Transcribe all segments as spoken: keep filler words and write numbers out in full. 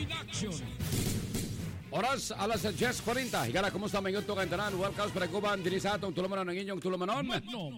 Oras, alas diyes forty. Higala, kumusta may ito kayong tanan? Welcome sa Panaguban, din sa atong tulumanon ng inyong tulumanon.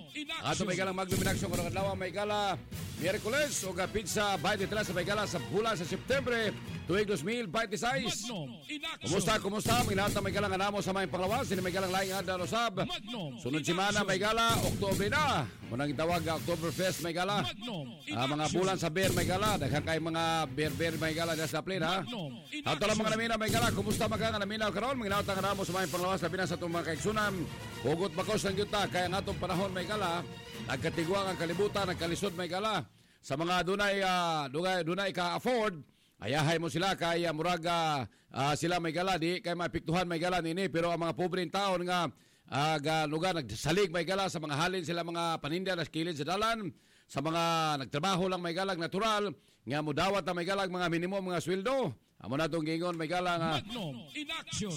Ato may galang Magnum in Action, karong adlaw may gala Miyerkules o pizza twenty-three sa may gala sa bulan sa September tuig twenty twenty-six. Kumusta, kumusta? May lahat na may galang anamo sa may panglawas, hindi may galang laing adda rosab. Sunod simana may gala, Oktobre na. Munang itawag Oktoberfest may gala. Uh, mga bulan sa beer may gala, daghang kay mga beer-beer may gala sa plane ha. Ato lang mga namina may gala, kumusta mga nga namina karon? Mga lahat na anamo sa may panglawas, labi na sa itong mga kaigsunan. Hugot bakos ng yuta, kaya nga itong panahon may gala. Nagkatigwang ang kalibutan, nagkalisod may gala. Sa mga dunay, uh, dunay, dunay ka-afford, ayahay mo sila kay uh, muraga uh, sila may gala, di kay mapiktuhan may gala nini. Pero ang mga pobreng taon nga, uh, ga, lugar, nagsalig may gala sa mga halin sila mga paninda na kilid sa dalan. Sa mga nagtrabaho lang may galag natural, nga mudawat na may galag mga minimum mga sweldo. Amo na itong gingon may gala nga. In action.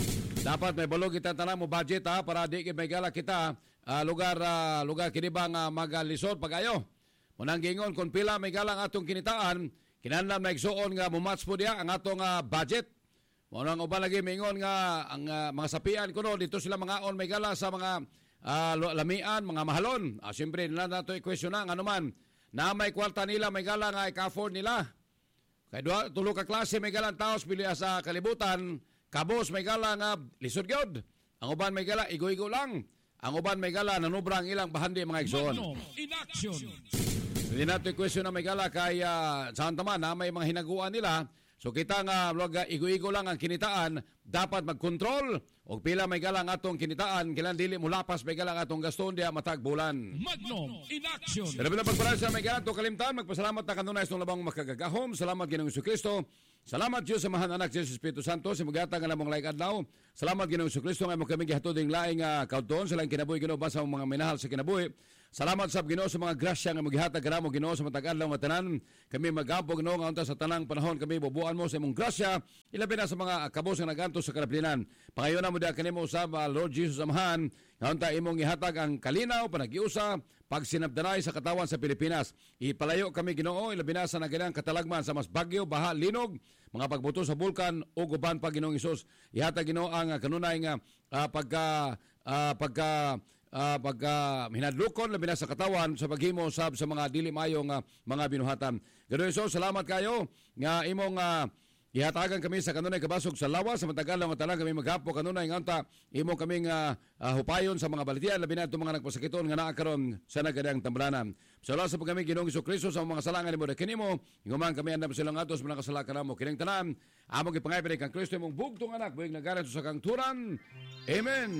Dapat may balog kita tanang mo budget ha, para di may gala kita uh, lugar uh, lugar kinibang uh, magalisod pag-ayo. Munang gingon kung pila may galang atong kinitaan, kinahanglan may igsuon nga mumatch po diya ang atong uh, budget. Munang uban lagi mingon nga ang uh, mga sapian kuno dito sila mga on may gala sa mga uh, lamian, mga mahalon. Ah, siyempre nila nato i-question na ano man na may kwarta nila may gala nga i-afford nila. Kay duha tulo ka klase may galang taos pili sa kalibutan. Kabos may gala nga lisod gyud. Ang uban may gala igo-igo lang. Ang uban may gala nanubra ang ilang bahandi mga igsoon. In action. Hindi natin question na may gala kay uh, saan taman na may mga hinaguan nila. So kita nga uh, igo-igo lang ang kinitaan, dapat magkontrol o pila may gala ang atong kinitaan, kailan dili mo lapas may gala ang atong gaston diya matag bulan. Magnum in action. Dalabi na pagparal sa may gala to kalimtan, magpasalamat na kanunay sa labang makagagahom. Salamat Ginoong Jesucristo. Salamat Diyos sa mahal anak Diyos Espiritu Santo, sa magata nga namong laing adlaw. Salamat Ginoong Jesucristo nga mo kami gihatod ding laing uh, kauton sa laing kinabuhi Ginoo basa mga minahal sa kinabuhi. Salamat sa Ginoo sa mga grasya nga magihatag kanamo Ginoo sa matag adlaw nga tanan. Kami magampo Ginoo nga unta sa tanang panahon kami bubuan mo sa imong grasya. Ilabi na sa mga kabos nga naganto sa kalaplinan. Pangayon na mo da kanimo sa Lord Jesus amahan. Nga unta imong ihatag ang kalinaw panagiusa pagsinabdanay sa katawan sa Pilipinas. Ipalayo kami Ginoo ilabi na sa naginang katalagman sa mas bagyo, baha, linog, mga pagbuto sa bulkan o guban pa Ginoong Hesus. Ihatag Ginoo ang kanunay nga uh, pagka uh, pagka uh, pagka hinadlukon labi na sa katawan sa paghimo sab sa mga dili mayong uh, mga binuhatan. Ginoong Hesus, salamat kayo nga imong uh, ihatagan kami sa kanunay kabasog sa lawas sa matagal nga tanan kami maghapo kanunay nga anta imo kaming uh, uh, hupayon sa mga balitian labi na itong mga nagpasakiton nga naa karon sa nagadang tambalanan. Salamat sa kami Ginoong Jesucristo sa mga salangan nimo kanimo inguman kami andam silang atos mga kasalakan namo kining tanan among gipangaypin kang Kristo imong bugtong anak buig nagaran sa kang turan. Amen.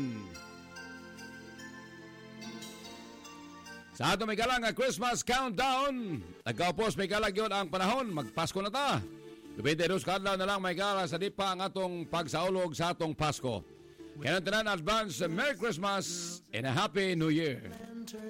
Sa ato may galang nga Christmas countdown. Nagkaupos may galang yun ang panahon. Magpasko na ta. Dupinteros kadlaw na lang may gala sa dipa ang atong pagsaulog sa atong Pasko. Kaya tanan advance Merry Christmas and a Happy New Year.